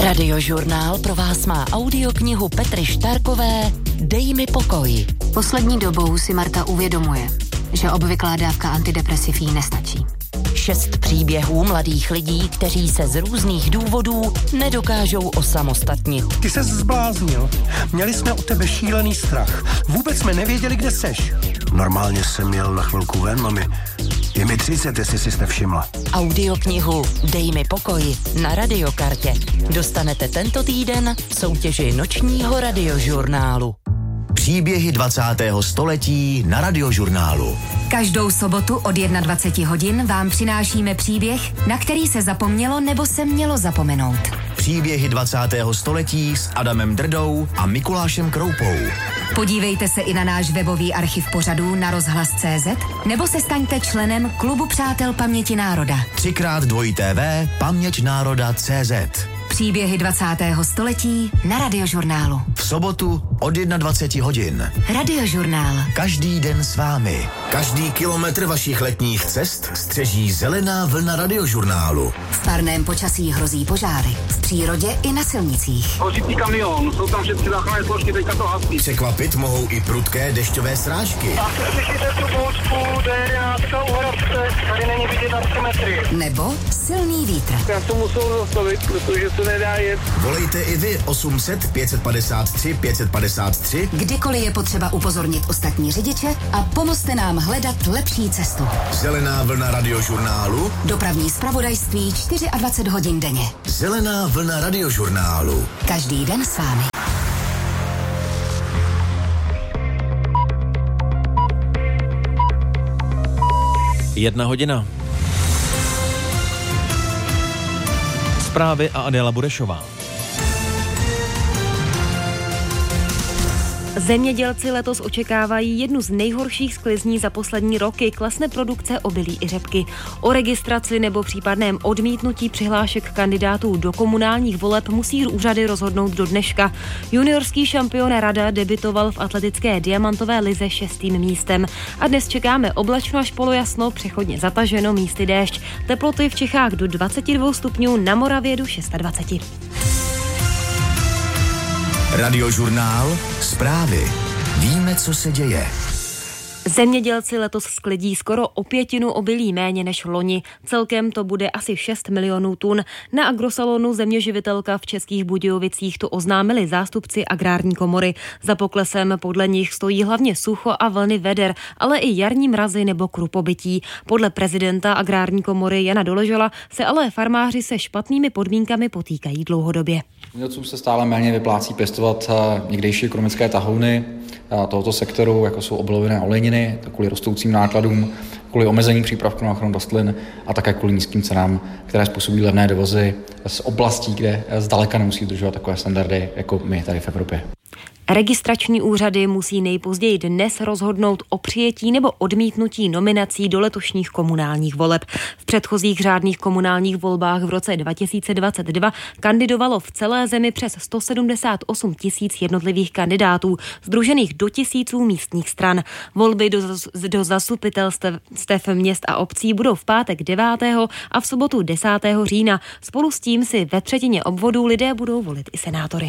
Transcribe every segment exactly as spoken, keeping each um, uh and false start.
Radiožurnál pro vás má audioknihu Petry Štárkové Dej mi pokoj. Poslední dobou si Marta uvědomuje, že obvyklá dávka antidepresiv jí nestačí. Šest příběhů mladých lidí, kteří se z různých důvodů nedokážou osamostatnit. Ty ses zbláznil. Měli jsme u tebe šílený strach. Vůbec jsme nevěděli, kde seš. Normálně jsem jel na chvilku ven, mami. Je mi třicet, jestli jsi jste všimla. Audioknihu Dej mi pokoj na Radiokartě dostanete tento týden v soutěži nočního radiožurnálu. Příběhy dvacátého století na Radiožurnálu. Každou sobotu od dvacet jedna hodin vám přinášíme příběh, na který se zapomnělo nebo se mělo zapomenout. Příběhy dvacátého století s Adamem Drdou a Mikulášem Kroupou. Podívejte se i na náš webový archiv pořadů na rozhlas tečka cé zet nebo se staňte členem Klubu přátel paměti národa. Třikrát dvojí té vé paměť národa tečka cé zet. Příběhy dvacátého století na Radiožurnálu. V sobotu od dvacet jedna hodin. Radiožurnál. Každý den s vámi. Každý kilometr vašich letních cest střeží zelená vlna Radiožurnálu. V parném počasí hrozí požáry. V přírodě i na silnicích. Hořící kamion, jsou tam všechny záchranné složky, teďka to hasí. Překvapit mohou i prudké dešťové srážky. A slyšíte tu bouřku, D jedenáct u Hradce, tady není vidět na tři metry. Nebo silný vítr. Já to musel zastavit, protože to nedá jet. Volejte i vy osm set pět set padesát tři pět set padesát tři. Kdykoliv je potřeba upozornit ostatní řidiče a pomozte nám hledat lepší cestu. Zelená vlna Radiožurnálu. Dopravní zpravodajství dvacet čtyři hodin denně. Zelená vlna Radiožurnálu. Každý den s vámi. Jedna hodina. Zprávy a Adéla Burešová. Zemědělci letos očekávají jednu z nejhorších sklizní za poslední roky, klesne produkce obilí i řepky. O registraci nebo případném odmítnutí přihlášek kandidátů do komunálních voleb musí úřady rozhodnout do dneška. Juniorský šampion Rada debitoval v atletické diamantové lize šestým místem. A dnes čekáme oblačno až polojasno, přechodně zataženo, místy déšť. Teploty v Čechách do dvacet dva stupňů, na Moravě do dvacet šest. Radiožurnál. Zprávy. Víme, co se děje. Zemědělci letos sklidí skoro o pětinu obilí méně než loni. Celkem to bude asi šest milionů tun. Na agrosalonu Zeměživitelka v Českých Budějovicích to oznámili zástupci agrární komory. Za poklesem podle nich stojí hlavně sucho a vlny veder, ale i jarní mrazy nebo krupobytí. Podle prezidenta agrární komory Jana Doležela se ale farmáři se špatnými podmínkami potýkají dlouhodobě. Zemědělcům se stále méně vyplácí pěstovat někdejší ekonomické tahouny tohoto sektoru, jako jsou obiloviny a olejniny, kvůli rostoucím nákladům, kvůli omezení přípravků na ochranu rostlin a také kvůli nízkým cenám, které způsobí levné dovozy z oblastí, kde zdaleka nemusí dodržovat takové standardy jako my tady v Evropě. Registrační úřady musí nejpozději dnes rozhodnout o přijetí nebo odmítnutí nominací do letošních komunálních voleb. V předchozích řádných komunálních volbách v roce dva tisíce dvacet dva kandidovalo v celé zemi přes sto sedmdesát osm tisíc jednotlivých kandidátů, sdružených do tisíců místních stran. Volby do, do zastupitelstev měst a obcí budou v pátek devátého a v sobotu desátého října. Spolu s tím si ve třetině obvodů lidé budou volit i senátory.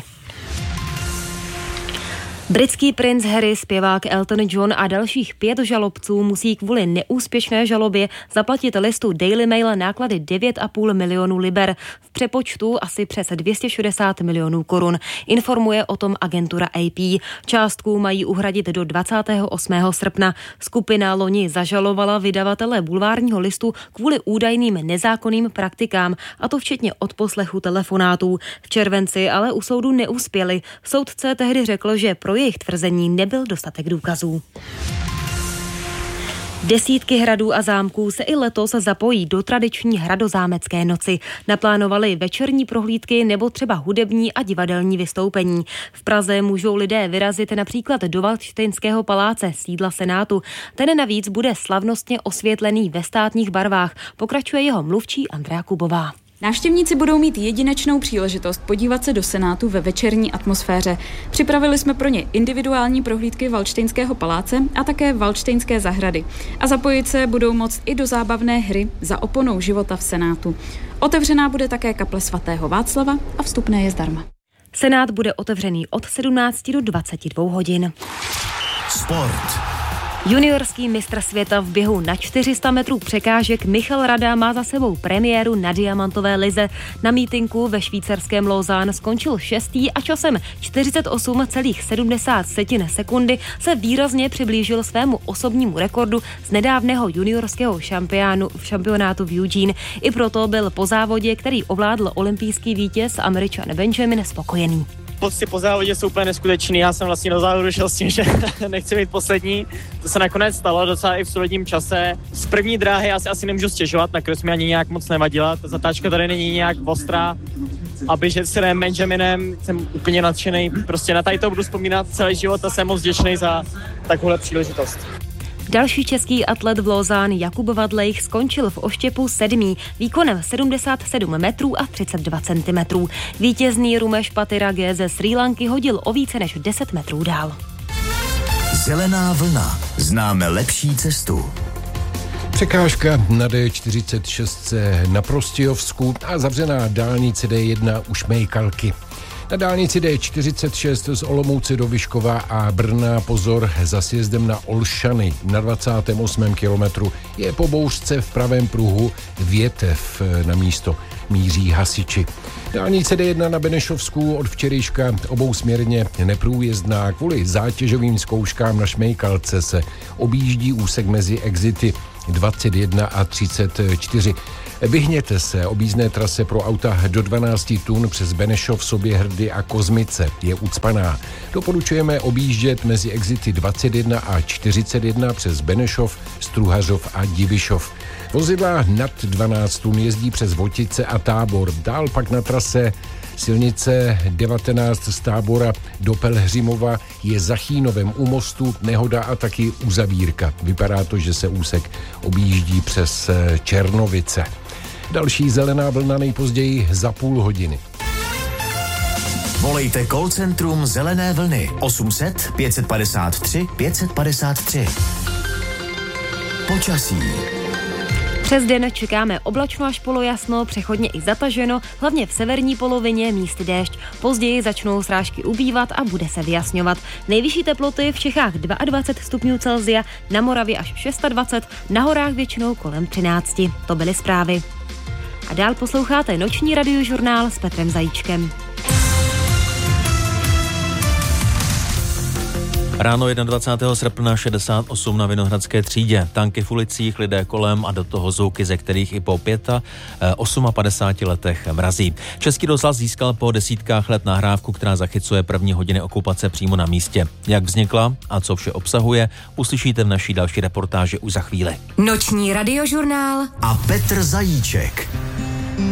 Britský princ Harry, zpěvák Elton John a dalších pět žalobců musí kvůli neúspěšné žalobě zaplatit listu Daily Mail náklady devět a půl milionu liber, v přepočtu asi přes dvě stě šedesát milionů korun. Informuje o tom agentura A P. Částku mají uhradit do dvacátého osmého srpna. Skupina loni zažalovala vydavatele bulvárního listu kvůli údajným nezákonným praktikám, a to včetně odposlechu telefonátů. V červenci ale u soudu neuspěli. Soudce tehdy řekl, že pro jejich tvrzení nebyl dostatek důkazů. Desítky hradů a zámků se i letos zapojí do tradiční hradozámecké noci. Naplánovali večerní prohlídky nebo třeba hudební a divadelní vystoupení. V Praze můžou lidé vyrazit například do Valdštejnského paláce, sídla Senátu. Ten navíc bude slavnostně osvětlený ve státních barvách, pokračuje jeho mluvčí Andrea Kubová. Návštěvníci budou mít jedinečnou příležitost podívat se do Senátu ve večerní atmosféře. Připravili jsme pro ně individuální prohlídky Valdštejnského paláce a také Valdštejnské zahrady. A zapojit se budou moct i do zábavné hry Za oponou života v Senátu. Otevřená bude také kaple svatého Václava a vstupné je zdarma. Senát bude otevřený od sedmnácti do dvaceti dvou hodin. Sport. Juniorský mistr světa v běhu na čtyři sta metrů překážek Michal Rada má za sebou premiéru na diamantové lize. Na mítinku ve švýcarském Lausanne skončil šestý a časem čtyřicet osm celá sedmdesát sekundy se výrazně přiblížil svému osobnímu rekordu z nedávného juniorského šampionu, šampionátu v Eugene. I proto byl po závodě, který ovládl olympijský vítěz Američan Benjamin, spokojený. Pocty po závodě jsou úplně neskutečný. Já jsem vlastně do závodu šel s tím, že nechci být poslední. To se nakonec stalo docela i v solidním čase. Z první dráhy asi, asi nemůžu stěžovat, nakonec mi ani nějak moc nevadila. Ta zatáčka tady není nějak ostrá. A běžet s Benjaminem jsem úplně nadšený. Prostě na tady to budu vzpomínat celý život a jsem moc vděčný za takovouhle příležitost. Další český atlet v Lausanne Jakub Vadlejch skončil v oštěpu sedmý výkonem sedmdesát sedm metrů a třicet dva centimetrů. Vítězný Rumeš Patirage ze Srí Lanky hodil o více než deset metrů dál. Zelená vlna. Známe lepší cestu. Překážka na D čtyřicet šest na Prostějovsku a zavřená dálnice D jedna u Šmejkalky. Na dálnici D čtyřicet šest z Olomouce do Vyškova a Brna pozor za sjezdem na Olšany na dvacátém osmém kilometru je po bouřce v pravém pruhu větev na místo. Míří hasiči. Dálnice D jedna na Benešovsku od včerejška obousměrně neprůjezdná. Kvůli zátěžovým zkouškám na Šmejkalce se objíždí úsek mezi exity dvacet jedna a třicet čtyři. Vyhněte se objízdné trase pro auta do dvanáct tun přes Benešov, Soběhrdy a Kozmice. Je ucpaná. Doporučujeme objíždět mezi exity dvacet jedna a čtyřicet jedna přes Benešov, Struhařov a Divišov. Vozidla nad dvanáct tun jezdí přes Votice a Tábor. Dál pak na trase silnice devatenáct z Tábora do Pelhřimova je za Chýnovem u mostu nehoda a taky uzavírka. Vypadá to, že se úsek objíždí přes Černovice. Další zelená vlna nejpozději za půl hodiny. Volejte call centrum Zelené vlny osm set pět padesát tři pět padesát tři. Počasí. Přes den čekáme oblačno až polojasno, přechodně i zataženo, hlavně v severní polovině místy déšť. Později začnou srážky ubývat a bude se vyjasňovat. Nejvyšší teploty v Čechách dvacet dva stupňů Celsia, na Moravě až dvacet šest, na horách většinou kolem třináct. To byly zprávy. A dál posloucháte noční radiožurnál s Petrem Zajíčkem. Ráno dvacátého prvního srpna šedesát osm na Vinohradské třídě. Tanky v ulicích, lidé kolem a do toho zvuky, ze kterých i po padesát osm letech mrazí. Český rozhlas získal po desítkách let nahrávku, která zachycuje první hodiny okupace přímo na místě. Jak vznikla a co vše obsahuje, uslyšíte v naší další reportáži už za chvíli. Noční radiožurnál a Petr Zajíček.